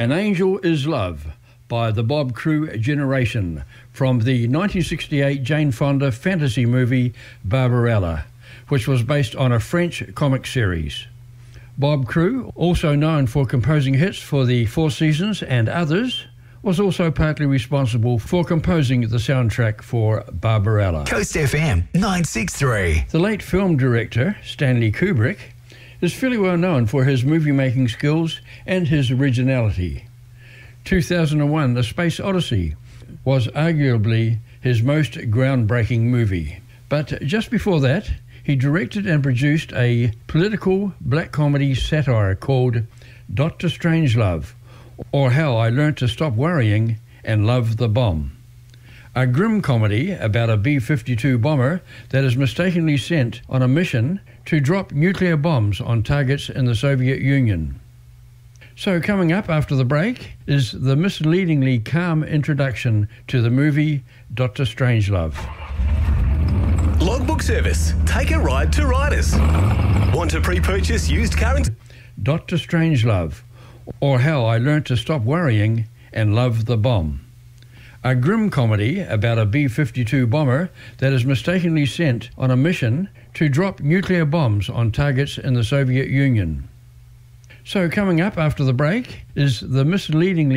An Angel is Love by the Bob Crewe Generation from the 1968 Jane Fonda fantasy movie Barbarella, which was based on a French comic series. Bob Crewe, also known for composing hits for the Four Seasons and others, was also partly responsible for composing the soundtrack for Barbarella. Coast FM 963. The late film director, Stanley Kubrick, is fairly well known for his movie-making skills and his originality. 2001: A Space Odyssey was arguably his most groundbreaking movie. But just before that, he directed and produced a political black comedy satire called Dr. Strangelove, or How I Learned to Stop Worrying and Love the Bomb. A grim comedy about a B-52 bomber that is mistakenly sent on a mission to drop nuclear bombs on targets in the Soviet Union. So coming up after the break is the misleadingly calm introduction to the movie Dr. Strangelove. Logbook Service. Take a ride to Riders. Want to pre-purchase used car? Dr. Strangelove, or How I Learned to Stop Worrying and Love the Bomb. A grim comedy about a B-52 bomber that is mistakenly sent on a mission to drop nuclear bombs on targets in the Soviet Union. So coming up after the break is the misleadingly